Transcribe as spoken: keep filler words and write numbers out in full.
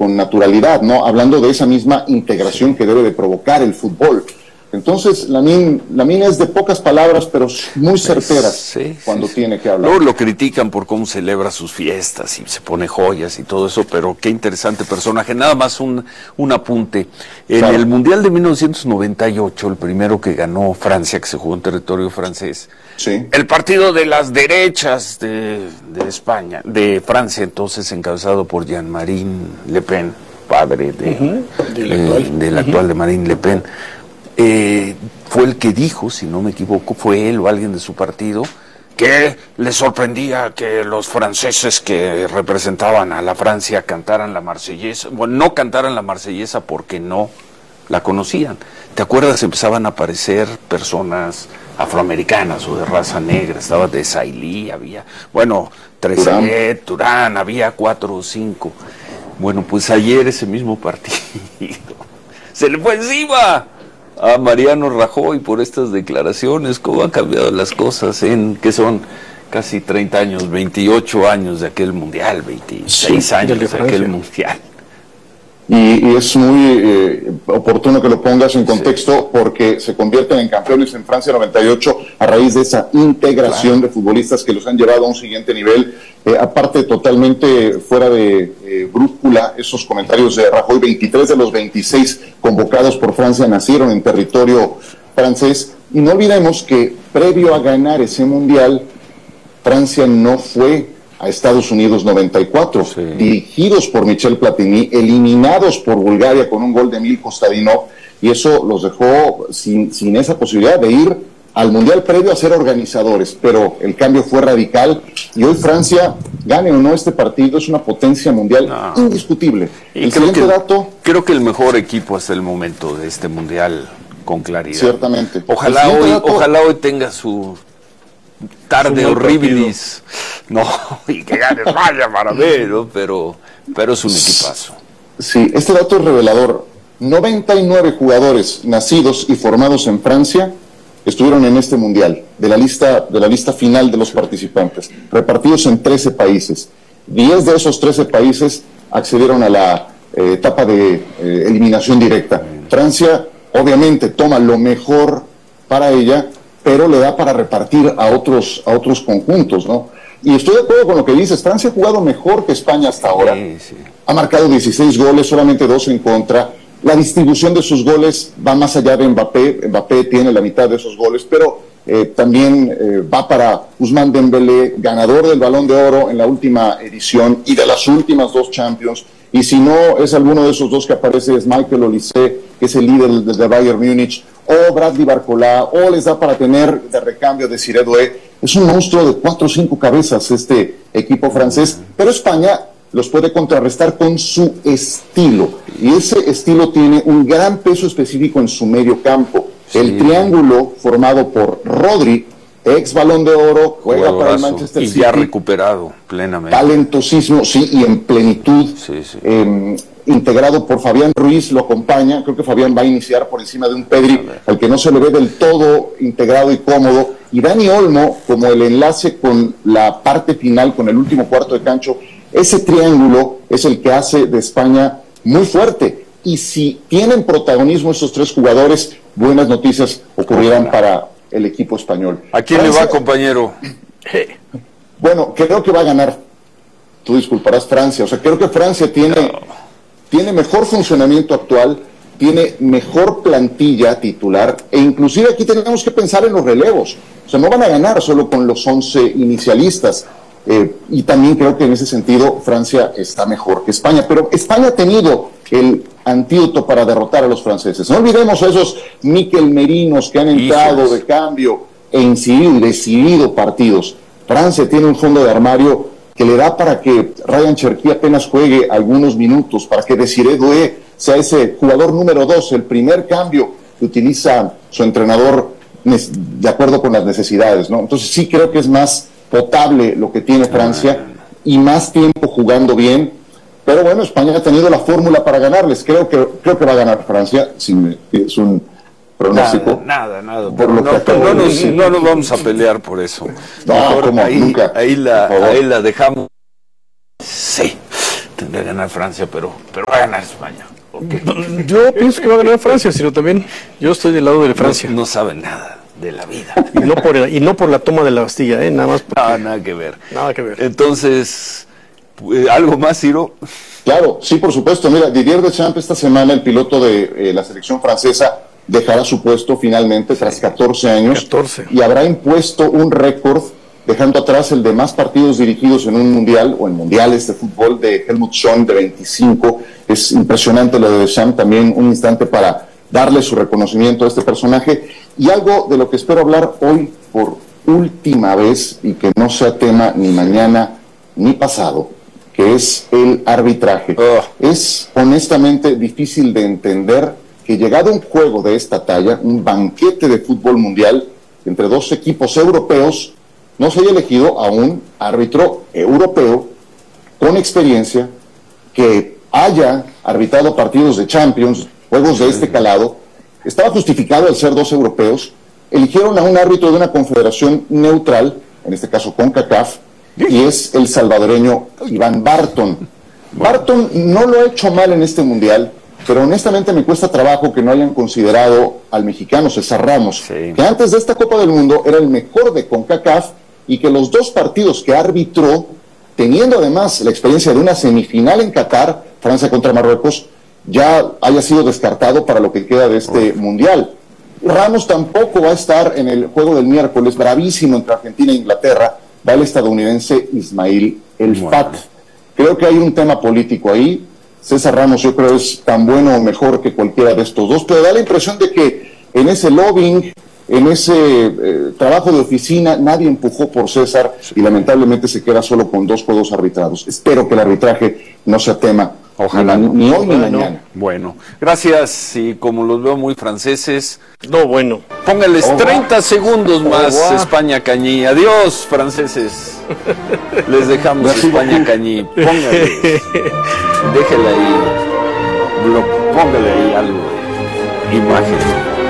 con naturalidad, ¿no? Hablando de esa misma integración que debe de provocar el fútbol. Entonces, Lamine, Lamine es de pocas palabras, pero muy certeras sí, cuando sí, tiene sí. que hablar. Luego lo critican por cómo celebra sus fiestas y se pone joyas y todo eso, pero qué interesante personaje. Nada más un, un apunte. En Claro. el Mundial de mil novecientos noventa y ocho, el primero que ganó Francia, que se jugó en territorio francés, Sí. el partido de las derechas de, de España, de Francia, entonces encabezado por Jean-Marie Le Pen, padre de, uh-huh. del eh, actual, del uh-huh. actual de Marine Le Pen. Eh, fue el que dijo, si no me equivoco, fue él o alguien de su partido, que le sorprendía que los franceses que representaban a la Francia cantaran la marsellesa, bueno, no cantaran la marsellesa porque no la conocían. ¿Te acuerdas? Empezaban a aparecer personas afroamericanas o de raza negra, estaba de Sailly, había, bueno, Trezeguet, Turán, había cuatro o cinco. Bueno, pues ayer ese mismo partido se le fue encima a Mariano Rajoy por estas declaraciones. ¿Cómo han cambiado las cosas en que son casi treinta años, veintiocho años de aquel mundial, veintiséis sí, años de, de aquel mundial? Y, y es muy eh, oportuno que lo pongas en contexto, sí, porque se convierten en campeones en Francia noventa y ocho a raíz de esa integración, claro, de futbolistas que los han llevado a un siguiente nivel. Eh, aparte, totalmente fuera de eh, brújula, esos comentarios de Rajoy. Veintitrés de los veintiséis convocados por Francia nacieron en territorio francés. Y no olvidemos que previo a ganar ese mundial, Francia no fue a Estados Unidos noventa y cuatro, sí, dirigidos por Michel Platini, eliminados por Bulgaria con un gol de Emil Kostadinov, y eso los dejó sin, sin esa posibilidad de ir al Mundial previo a ser organizadores, pero el cambio fue radical, y hoy Francia, gane o no este partido, es una potencia mundial no. indiscutible. Y el creo siguiente que, dato... Creo que el mejor equipo hasta el momento de este Mundial, con claridad. Ciertamente. Ojalá hoy, dato, ojalá hoy tenga su... tarde horribilis, no, y que gane vaya para ver, ¿no? pero, pero es un equipazo. Sí, este dato es revelador. noventa y nueve jugadores nacidos y formados en Francia estuvieron en este mundial, de la lista, de la lista final de los participantes, repartidos en trece países. diez de esos trece países accedieron a la eh, etapa de eh, eliminación directa. Francia, obviamente, toma lo mejor para ella, pero le da para repartir a otros, a otros conjuntos, ¿no? Y estoy de acuerdo con lo que dices, Francia ha jugado mejor que España hasta ahora, sí, sí. ha marcado dieciséis goles, solamente dos en contra, la distribución de sus goles va más allá de Mbappé, Mbappé tiene la mitad de esos goles, pero eh, también eh, va para Ousmane Dembélé, ganador del Balón de Oro en la última edición y de las últimas dos Champions, y si no es alguno de esos dos que aparece, es Michael Olise, que es el líder de Bayern Múnich, o Bradley Barcola, o les da para tener de recambio de Desiré Doué. Es un monstruo de cuatro o cinco cabezas este equipo francés, pero España los puede contrarrestar con su estilo, y ese estilo tiene un gran peso específico en su medio campo. Sí. El triángulo formado por Rodri, ex Balón de Oro, juega Jugadorazo, para el Manchester y City. Y ya recuperado plenamente. Talentosísimo, sí, y en plenitud. Sí, sí. Eh, integrado por Fabián Ruiz, lo acompaña. Creo que Fabián va a iniciar por encima de un Pedri al que no se le ve del todo integrado y cómodo. Y Dani Olmo, como el enlace con la parte final, con el último cuarto de cancho, ese triángulo es el que hace de España muy fuerte. Y si tienen protagonismo estos tres jugadores, buenas noticias ocurrirán para el equipo español. ¿A quién Francia, le va, compañero? Bueno, creo que va a ganar. Tú disculparás, Francia. O sea, creo que Francia tiene, no. tiene mejor funcionamiento actual, tiene mejor plantilla titular, e inclusive aquí tenemos que pensar en los relevos. O sea, no van a ganar solo con los once inicialistas. Eh, y también creo que en ese sentido Francia está mejor que España. Pero España ha tenido el antídoto para derrotar a los franceses. No olvidemos a esos Mikel Merinos que han entrado Hijos. de cambio e incidido y decidido partidos. Francia tiene un fondo de armario que le da para que Ryan Cherki apenas juegue algunos minutos, para que Desiré Doué sea ese jugador número dos, el primer cambio que utiliza su entrenador de acuerdo con las necesidades, ¿no? Entonces sí creo que es más potable lo que tiene Francia y más tiempo jugando bien. Pero bueno, España ha tenido la fórmula para ganarles. Creo que creo que va a ganar Francia. Si me, es un pronóstico. Nada, nada, nada. Por lo no, que no, de nos, no nos vamos a pelear por eso. No, como ahí, nunca. Ahí la, ahí la dejamos. Sí. tendría que ganar Francia, pero, pero va a ganar España. Okay. Yo pienso que va a ganar Francia, sino también yo estoy del lado de Francia. No, no saben nada de la vida. Y no por el, y no por la toma de la Bastilla, ¿eh? Nada más. Porque... No, nada que ver. Nada que ver. Entonces, ¿algo más, Ciro? Claro, sí, por supuesto. Mira, Didier Deschamps esta semana, el piloto de eh, la selección francesa, dejará su puesto finalmente tras catorce años. catorce. Y habrá impuesto un récord, dejando atrás el de más partidos dirigidos en un mundial o en mundiales de fútbol de Helmut Schön de veinticinco. Es impresionante lo de Deschamps, también un instante para darle su reconocimiento a este personaje. Y algo de lo que espero hablar hoy por última vez y que no sea tema ni mañana ni pasado, que es el arbitraje. Oh. Es honestamente difícil de entender que llegado a un juego de esta talla, un banquete de fútbol mundial entre dos equipos europeos, no se haya elegido a un árbitro europeo con experiencia que haya arbitrado partidos de Champions, juegos de este calado. Estaba justificado al ser dos europeos. Eligieron a un árbitro de una confederación neutral, en este caso CONCACAF, y es el salvadoreño Iván Barton. Barton no lo ha hecho mal en este mundial, pero honestamente me cuesta trabajo que no hayan considerado al mexicano César Ramos, sí, que antes de esta Copa del Mundo era el mejor de CONCACAF y que los dos partidos que arbitró, teniendo además la experiencia de una semifinal en Qatar, Francia contra Marruecos, ya haya sido descartado para lo que queda de este oh. mundial. Ramos tampoco va a estar en el juego del miércoles, bravísimo entre Argentina e Inglaterra, va el estadounidense Ismail El Fat. Bueno. Creo que hay un tema político ahí. César Ramos yo creo es tan bueno o mejor que cualquiera de estos dos, pero da la impresión de que en ese lobbying, en ese eh, trabajo de oficina, nadie empujó por César y lamentablemente se queda solo con dos juegos arbitrados. Espero que el arbitraje no sea tema. Ojalá ni, ni hoy ni mañana. Bueno, gracias, y como los veo muy franceses, no, bueno. Póngales oh, treinta segundos más, oh, España Cañí. Adiós, franceses. Les dejamos España Cañí. Póngale, déjela ahí, póngale ahí algo de imagen.